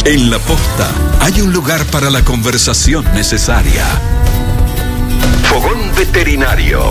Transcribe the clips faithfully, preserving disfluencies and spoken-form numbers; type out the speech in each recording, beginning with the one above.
En La Posta hay un lugar para la conversación necesaria. Fogón Veterinario.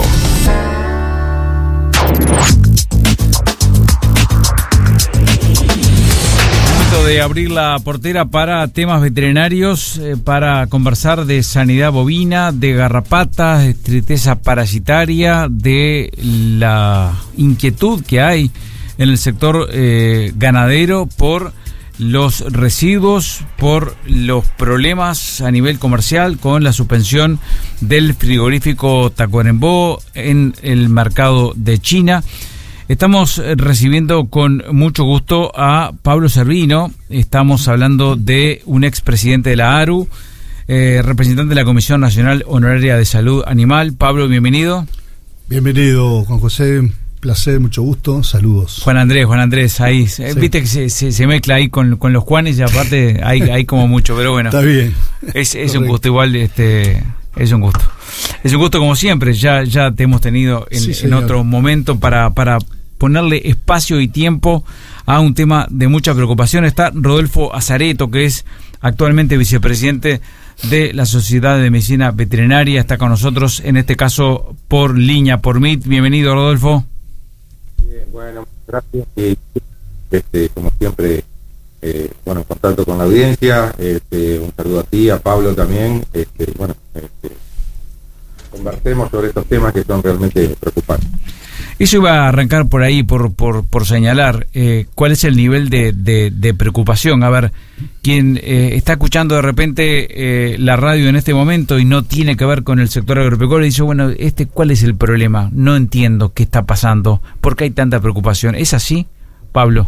Momento de abrir la portera para temas veterinarios, eh, para conversar de sanidad bovina, de garrapatas, de tristeza parasitaria, de la inquietud que hay en el sector eh, ganadero por los residuos, por los problemas a nivel comercial con la suspensión del frigorífico Tacuarembó en el mercado de China. Estamos recibiendo con mucho gusto a Pablo Servino. Estamos hablando de un expresidente de la A R U, eh, representante de la Comisión Nacional Honoraria de Salud Animal. Pablo, bienvenido. Bienvenido, Juan José. Placer, mucho gusto, saludos. Juan Andrés, Juan Andrés, ahí, sí. Viste que se, se, se mezcla ahí con, con los Juanes y aparte hay, hay como mucho, pero bueno. Está bien. Es, es un gusto igual, este, es un gusto. Es un gusto como siempre, ya, ya te hemos tenido en, sí, en otro momento para, para ponerle espacio y tiempo a un tema de mucha preocupación. Está Rodolfo Azareto, que es actualmente vicepresidente de la Sociedad de Medicina Veterinaria, está con nosotros, en este caso por línea, por Meet. Bienvenido, Rodolfo. Bueno, gracias. Eh, este, como siempre, eh, bueno, en contacto con la audiencia. Este, un saludo a ti, a Pablo también. Este, bueno, este, conversemos sobre estos temas que son realmente preocupantes. Eso iba a arrancar por ahí, por por, por señalar eh, cuál es el nivel de, de, de preocupación. A ver, quien eh, está escuchando de repente eh, la radio en este momento y no tiene que ver con el sector agropecuario, dice, bueno, este, ¿cuál es el problema? No entiendo qué está pasando, ¿por qué hay tanta preocupación? ¿Es así, Pablo?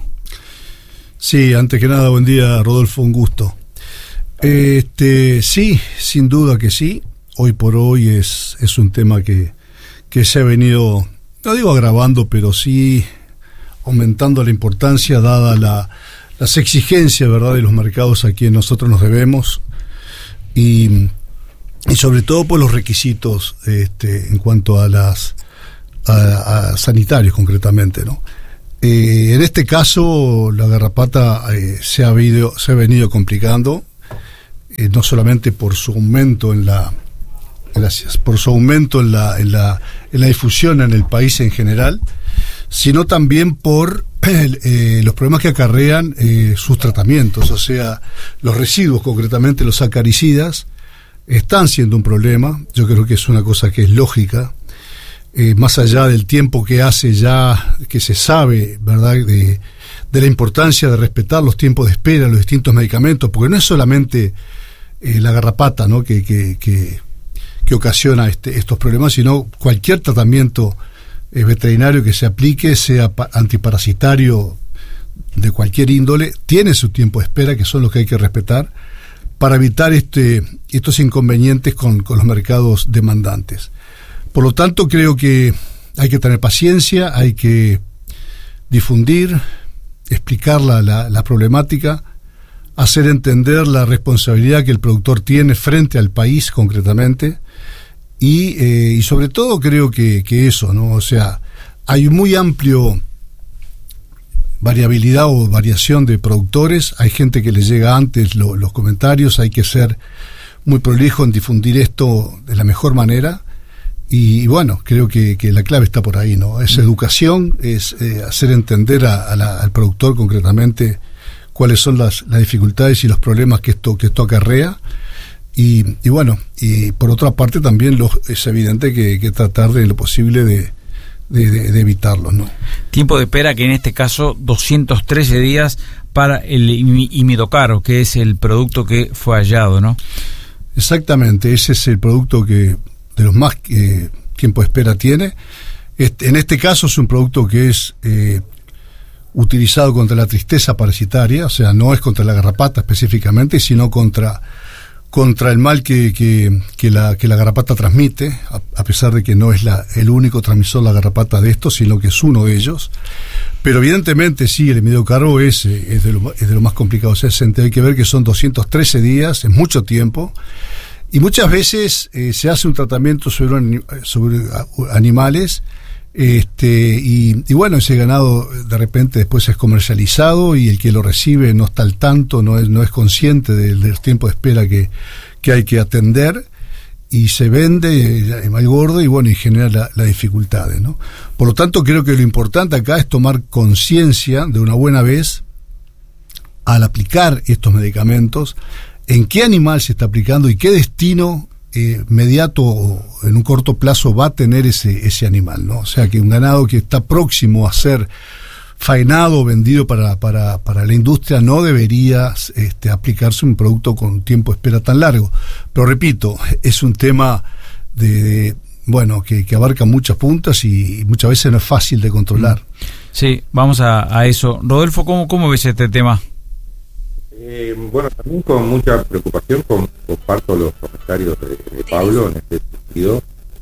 Sí, antes que nada, buen día, Rodolfo, un gusto. Este, sí, sin duda que sí. Hoy por hoy es, es un tema que, que se ha venido, no digo agravando, pero sí aumentando la importancia dada la, las exigencias, ¿verdad?, de los mercados a quienes nosotros nos debemos y, y sobre todo por los requisitos este, en cuanto a las a, a sanitarios concretamente, ¿no? Eh, en este caso la garrapata eh, se ha habido, se ha venido complicando, eh, no solamente por su aumento en la Gracias. Por su aumento en la, en la, en la difusión en el país en general, sino también por eh, los problemas que acarrean eh, sus tratamientos, o sea, los residuos, concretamente los acaricidas, están siendo un problema. Yo creo que es una cosa que es lógica, eh, más allá del tiempo que hace ya, que se sabe, ¿verdad?, de, de la importancia de respetar los tiempos de espera, los distintos medicamentos, porque no es solamente eh, la garrapata, ¿no?, que, que, que que ocasiona este, estos problemas, sino cualquier tratamiento eh, veterinario que se aplique, sea pa- antiparasitario de cualquier índole, tiene su tiempo de espera, que son los que hay que respetar, para evitar este, estos inconvenientes con, con los mercados demandantes. Por lo tanto, creo que hay que tener paciencia, hay que difundir, explicar la, la, la problemática, hacer entender la responsabilidad que el productor tiene frente al país concretamente y, eh, y sobre todo creo que, que eso, ¿no? O sea, hay muy amplio variabilidad o variación de productores, hay gente que le llega antes lo, los comentarios, hay que ser muy prolijo en difundir esto de la mejor manera y, y bueno, creo que, que la clave está por ahí, ¿no? Es educación, es eh, hacer entender a, a la, al productor concretamente cuáles son las, las dificultades y los problemas que esto que esto acarrea y, y bueno, y por otra parte también lo, es evidente que, que tratar de lo posible de, de, de, de evitarlo, ¿no? Tiempo de espera que en este caso doscientos trece días para el imidocaro, que es el producto que fue hallado, ¿no? Exactamente, ese es el producto que de los más eh, tiempo de espera tiene. Este, en este caso es un producto que es eh, utilizado contra la tristeza parasitaria, o sea, no es contra la garrapata específicamente, sino contra contra el mal que, que, que, la, que la garrapata transmite, a, a pesar de que no es la, el único transmisor la garrapata de esto, sino que es uno de ellos. Pero evidentemente sí, el imidocaro es, es, de lo, es de lo más complicado. O sea, hay que ver que son doscientos trece días, es mucho tiempo, y muchas veces eh, se hace un tratamiento sobre, sobre animales Este, y, y bueno, ese ganado de repente después es comercializado y el que lo recibe no está al tanto, no es, no es consciente del, del tiempo de espera que, que hay que atender, y se vende mal gordo y bueno, y genera la, las dificultades, ¿no? Por lo tanto, creo que lo importante acá es tomar conciencia de una buena vez al aplicar estos medicamentos, en qué animal se está aplicando y qué destino Eh, inmediato o en un corto plazo va a tener ese ese animal, ¿no? O sea, que un ganado que está próximo a ser faenado o vendido para, para, para la industria no debería este, aplicarse un producto con tiempo de espera tan largo. Pero repito, es un tema de, de bueno, que, que abarca muchas puntas y, y muchas veces no es fácil de controlar. Sí, vamos a, a eso. Rodolfo, ¿cómo, cómo ves este tema? Eh, bueno, también con mucha preocupación con, comparto los comentarios de, de Pablo en este sentido.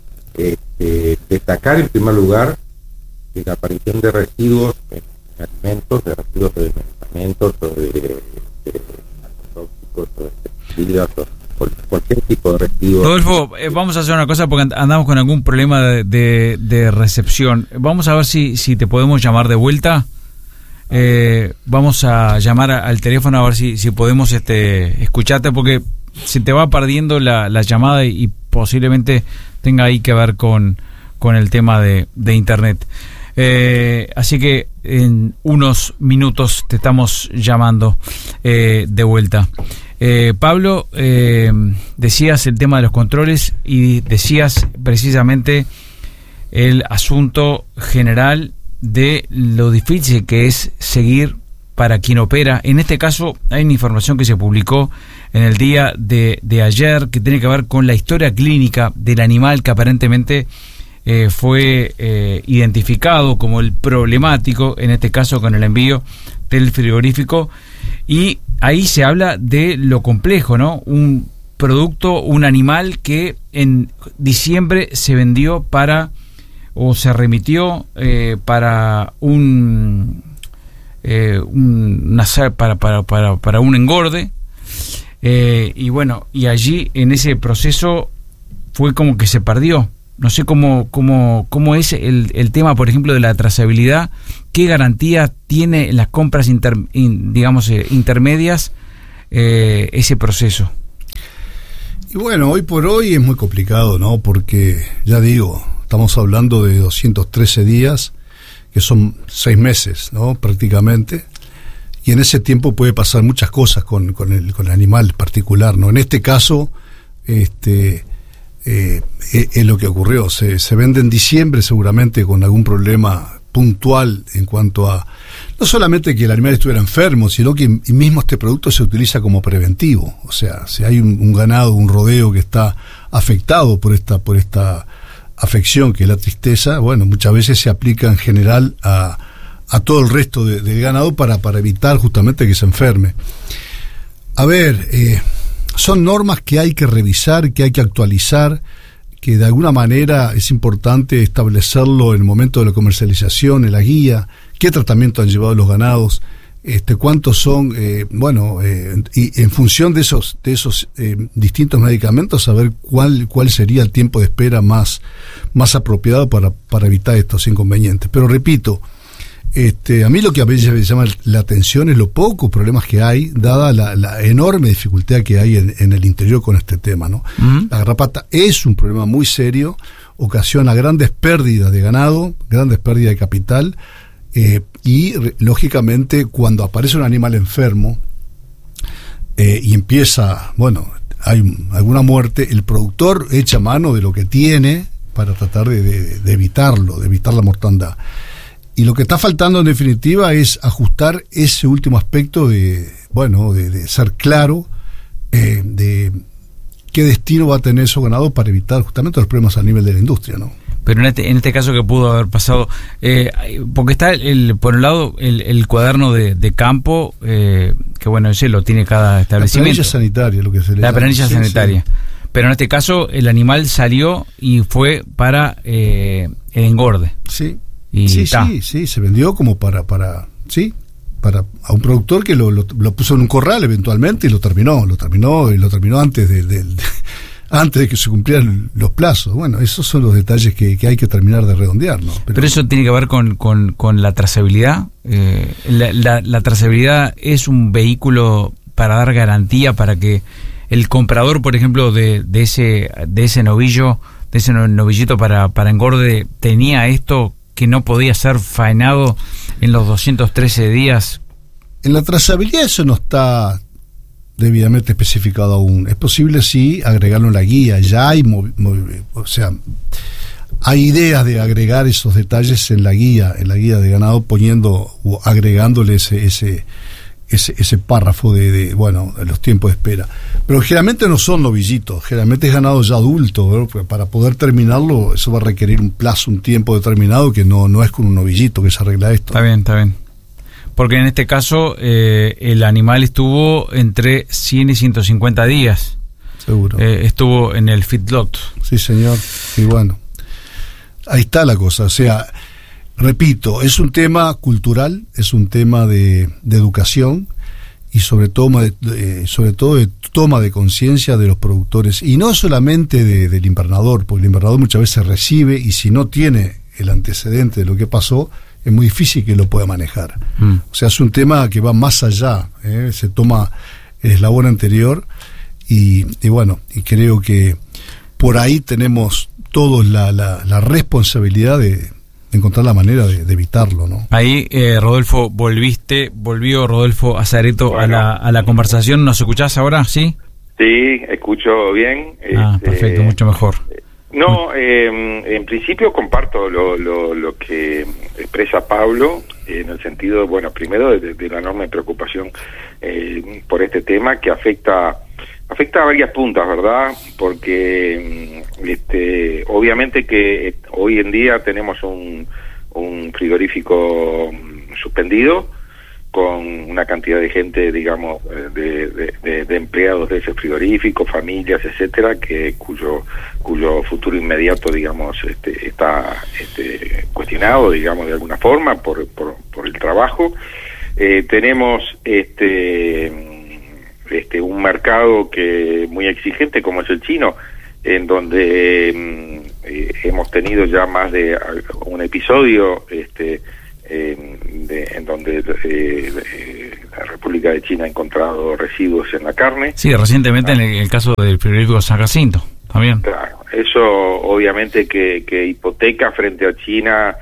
Eh, destacar en primer lugar que la aparición de residuos en alimentos, de residuos de medicamentos o de, de, de agrotóxicos o de textiles o cualquier tipo de residuo. Rodolfo, eh, vamos a hacer una cosa porque andamos con algún problema de, de, de recepción. Vamos a ver si, si te podemos llamar de vuelta. Eh, vamos a llamar a, al teléfono a ver si, si podemos este, escucharte, porque se te va perdiendo la, la llamada y, y posiblemente tenga ahí que ver con, con el tema de, de internet. Eh, así que en unos minutos te estamos llamando eh, de vuelta. Eh, Pablo, eh, decías el tema de los controles y decías precisamente el asunto general de lo difícil que es seguir para quien opera. En este caso hay una información que se publicó en el día de, de ayer que tiene que ver con la historia clínica del animal que aparentemente eh, fue eh, identificado como el problemático, en este caso con el envío del frigorífico, y ahí se habla de lo complejo, ¿no? Un producto, un animal que en diciembre se vendió para o se remitió eh, para un, eh, un una, para, para, para, para un engorde eh, y bueno, y allí en ese proceso fue como que se perdió. No sé cómo cómo cómo es el, el tema, por ejemplo, de la trazabilidad. ¿Qué garantía tiene en las compras inter, in, digamos eh, intermedias eh, ese proceso? Y bueno, hoy por hoy es muy complicado, ¿no? Porque ya digo, estamos hablando de doscientos trece días, que son seis meses, ¿no? Prácticamente. Y en ese tiempo puede pasar muchas cosas con, con, el, con el animal particular, ¿no? En este caso, este, eh, es, es lo que ocurrió. Se, se vende en diciembre seguramente con algún problema puntual en cuanto a, no solamente que el animal estuviera enfermo, sino que mismo este producto se utiliza como preventivo. O sea, si hay un, un ganado, un rodeo que está afectado por esta, por esta afección que es la tristeza, bueno, muchas veces se aplica en general a, a todo el resto de, del ganado para, para evitar justamente que se enferme. A ver, eh, son normas que hay que revisar, que hay que actualizar, que de alguna manera es importante establecerlo en el momento de la comercialización, en la guía, qué tratamiento han llevado los ganados, este, cuántos son, eh, bueno, eh, y en función de esos de esos eh, distintos medicamentos, saber cuál cuál sería el tiempo de espera más más apropiado para para evitar estos inconvenientes. Pero repito, este, a mí lo que a veces me llama la atención es los pocos problemas que hay, dada la, la enorme dificultad que hay en, en el interior con este tema, ¿no? Uh-huh. La garrapata es un problema muy serio, ocasiona grandes pérdidas de ganado, grandes pérdidas de capital. Eh, y lógicamente cuando aparece un animal enfermo eh, y empieza, bueno, hay alguna muerte, el productor echa mano de lo que tiene para tratar de, de, de evitarlo, de evitar la mortandad. Y lo que está faltando en definitiva es ajustar ese último aspecto de, bueno, de, de ser claro eh, de qué destino va a tener esos ganados para evitar justamente los problemas a nivel de la industria, ¿no? Pero en este, en este caso que pudo haber pasado, eh, porque está el, por un lado el, el cuaderno de, de campo, eh, que bueno, ese lo tiene cada establecimiento. La planilla sanitaria, lo que se le La planilla sí, sanitaria. Sí. Pero en este caso el animal salió y fue para eh, el engorde. Sí, y sí, sí, sí, se vendió como para, para, sí, para a un productor que lo, lo, lo puso en un corral eventualmente y lo terminó, lo terminó y lo terminó antes de, de, de antes de que se cumplieran los plazos. Bueno, esos son los detalles que, que hay que terminar de redondear, ¿no? Pero, Pero eso tiene que ver con, con, con la trazabilidad. Eh, la, la, la trazabilidad es un vehículo para dar garantía para que el comprador, por ejemplo, de, de ese de ese novillo, de ese novillito para, para engorde, tenía esto que no podía ser faenado en los doscientos trece días. En la trazabilidad eso no está debidamente especificado aún. Es posible, sí, agregarlo en la guía. Ya hay, movi- movi- o sea, hay ideas de agregar esos detalles en la guía, en la guía de ganado, poniendo o agregándole ese ese ese, ese párrafo de, de, bueno, de los tiempos de espera. Pero generalmente no son novillitos, generalmente es ganado ya adulto, ¿verdad? Para poder terminarlo, eso va a requerir un plazo, un tiempo determinado, que no, no es con un novillito que se arregla esto. Está bien, está bien. Porque en este caso eh, el animal estuvo entre cien y ciento cincuenta días. Seguro. Eh, estuvo en el feedlot. Sí, señor. Y bueno, ahí está la cosa. O sea, repito, es un tema cultural, es un tema de, de educación y sobre todo de, de, sobre todo de toma de conciencia de los productores. Y no solamente de, del invernador, porque el invernador muchas veces recibe y si no tiene el antecedente de lo que pasó, es muy difícil que lo pueda manejar. Mm. O sea, es un tema que va más allá, ¿eh? Se toma el eslabón anterior y, y bueno, y creo que por ahí tenemos todos la, la, la responsabilidad de, de encontrar la manera de, de evitarlo, ¿no? Ahí, eh, Rodolfo, volviste, volvió Rodolfo Azareto bueno. a la, a la conversación. ¿Nos escuchás ahora? ¿Sí? Sí, escucho bien. Ah, este, perfecto, mucho mejor. No, eh, en principio comparto lo, lo, lo que expresa Pablo, en el sentido, bueno, primero de, de la enorme preocupación eh, por este tema que afecta afecta a varias puntas, ¿verdad? Porque este, obviamente que hoy en día tenemos un, un frigorífico suspendido, con una cantidad de gente, digamos, de, de, de, de empleados de ese frigorífico, familias, etcétera, que cuyo cuyo futuro inmediato, digamos, este, está este, cuestionado, digamos, de alguna forma por por, por el trabajo. Eh, tenemos este este un mercado que muy exigente como es el chino, en donde eh, hemos tenido ya más de un episodio este Eh, de, en donde eh, eh, la República de China ha encontrado residuos en la carne. Sí, recientemente ah. en el, el caso del frigorífico San Jacinto, también. Claro, eso obviamente que, que hipoteca frente a China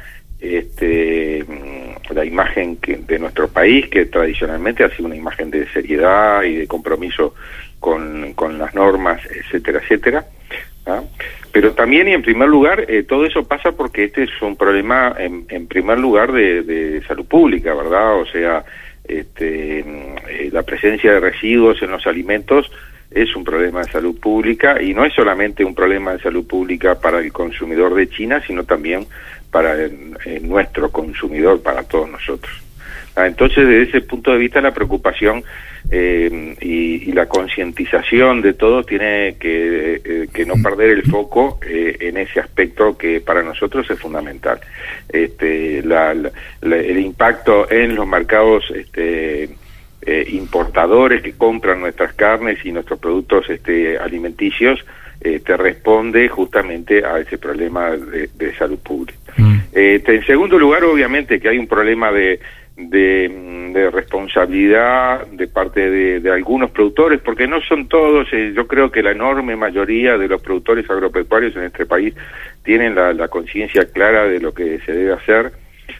este la imagen que, de nuestro país, que tradicionalmente ha sido una imagen de seriedad y de compromiso con, con las normas, etcétera, etcétera. ¿Ah? Pero también y en primer lugar eh, todo eso pasa porque este es un problema en, en primer lugar de, de salud pública, ¿verdad? O sea, este, eh, la presencia de residuos en los alimentos es un problema de salud pública y no es solamente un problema de salud pública para el consumidor de China, sino también para el, el nuestro consumidor, para todos nosotros. Ah, entonces, desde ese punto de vista, la preocupación eh, y, y la concientización de todos tiene que, eh, que no perder el foco eh, en ese aspecto que para nosotros es fundamental. Este, la, la, la, el impacto en los mercados este, eh, importadores que compran nuestras carnes y nuestros productos este, alimenticios eh, te responde justamente a ese problema de, de salud pública. Mm. Eh, en segundo lugar, obviamente que hay un problema de De, de responsabilidad de parte de, de algunos productores, porque no son todos, eh, yo creo que la enorme mayoría de los productores agropecuarios en este país tienen la, la conciencia clara de lo que se debe hacer,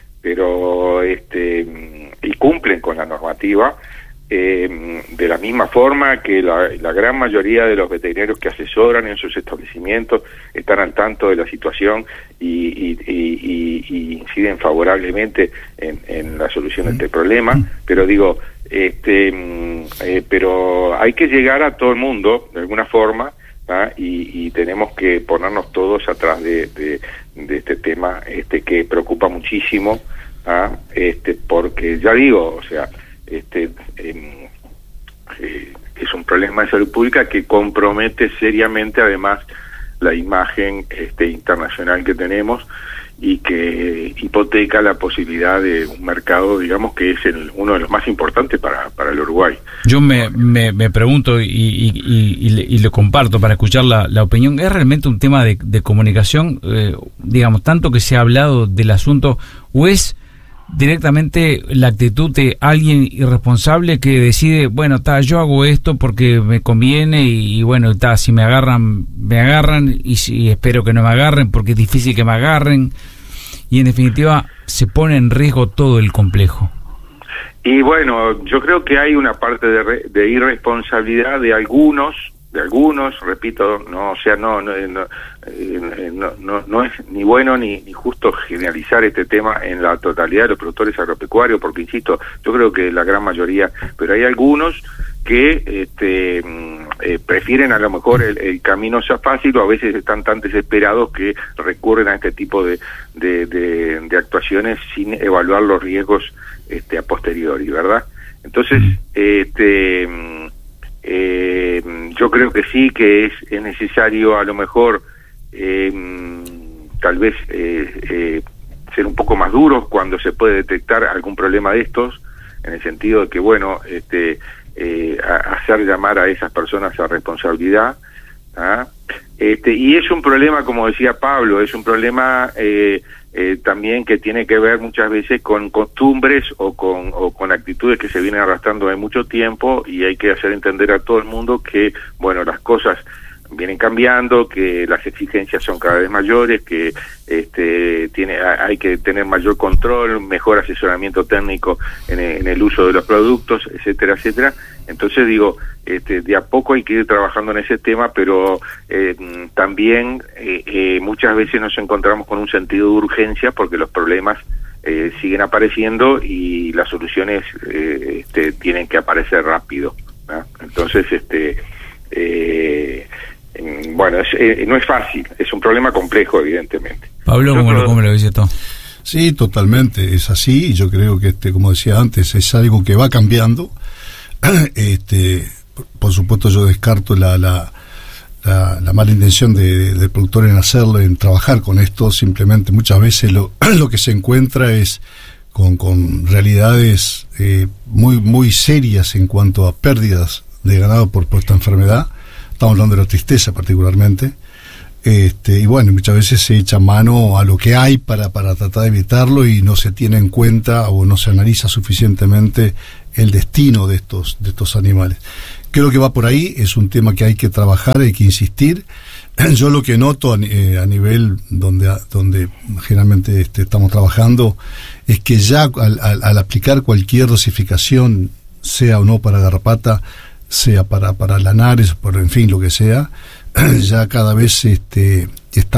pero este y cumplen con la normativa, eh, de la misma forma que la, la gran mayoría de los veterinarios que asesoran en sus establecimientos están al tanto de la situación y, y, y, y inciden favorablemente en, en la solución de este problema, pero digo, este, eh, pero hay que llegar a todo el mundo de alguna forma, ¿ah? y, y tenemos que ponernos todos atrás de, de, de este tema, este que preocupa muchísimo, ¿ah? este, porque ya digo, o sea, este eh, eh, es un problema de salud pública que compromete seriamente además la imagen este internacional que tenemos y que hipoteca la posibilidad de un mercado, digamos, que es el, uno de los más importantes para, para el Uruguay. Yo me, me, me pregunto y, y, y, y, le, y lo comparto para escuchar la, la opinión. ¿Es realmente un tema de, de comunicación, eh, digamos, tanto que se ha hablado del asunto, o es directamente la actitud de alguien irresponsable que decide, bueno, ta, yo hago esto porque me conviene y, y bueno, ta, si me agarran, me agarran y, si, espero que no me agarren porque es difícil que me agarren, y en definitiva se pone en riesgo todo el complejo? Y bueno, yo creo que hay una parte de, re, de irresponsabilidad de algunos, de algunos, repito, no, o sea, no, no, no, no, no, no es ni bueno ni, ni justo generalizar este tema en la totalidad de los productores agropecuarios, porque insisto, yo creo que la gran mayoría, pero hay algunos que este, eh, prefieren a lo mejor el, el camino sea fácil, o a veces están tan desesperados que recurren a este tipo de, de, de, de actuaciones sin evaluar los riesgos este, a posteriori, ¿verdad? Entonces, este, eh, yo creo que sí que es, es necesario a lo mejor eh, tal vez eh, eh, ser un poco más duros cuando se puede detectar algún problema de estos, en el sentido de que, bueno, este Eh, a hacer llamar a esas personas a responsabilidad, ¿ah? Este, y es un problema, como decía Pablo, es un problema eh, eh, también que tiene que ver muchas veces con costumbres o con, o con actitudes que se vienen arrastrando de mucho tiempo, y hay que hacer entender a todo el mundo que, bueno, las cosas vienen cambiando, que las exigencias son cada vez mayores, que este tiene hay que tener mayor control, mejor asesoramiento técnico en el, en el uso de los productos, etcétera, etcétera. Entonces digo, este, de a poco hay que ir trabajando en ese tema, pero eh, también eh, eh, muchas veces nos encontramos con un sentido de urgencia porque los problemas eh, siguen apareciendo y las soluciones eh, este, tienen que aparecer rápido, ¿no? Entonces, este eh, bueno, es, eh, no es fácil, es un problema complejo, evidentemente. Pablo, ¿cómo lo, cómo lo dice todo? Sí, totalmente, es así, y yo creo que, este, como decía antes, es algo que va cambiando. este, por supuesto, yo descarto la, la, la, la mala intención de, de productor en hacerlo, en trabajar con esto. Simplemente muchas veces lo, lo que se encuentra es con, con realidades eh, muy, muy serias en cuanto a pérdidas de ganado por, por esta enfermedad. Estamos hablando de la tristeza particularmente, este, y bueno, muchas veces se echa mano a lo que hay para, para tratar de evitarlo, y no se tiene en cuenta o no se analiza suficientemente el destino de estos, de estos animales. Creo que va por ahí, es un tema que hay que trabajar, hay que insistir. Yo lo que noto a, eh, a nivel donde, donde generalmente este, estamos trabajando, es que ya al, al, al aplicar cualquier dosificación, sea o no para garrapata, sea para, para lanares, por en fin, lo que sea, ya cada vez este, está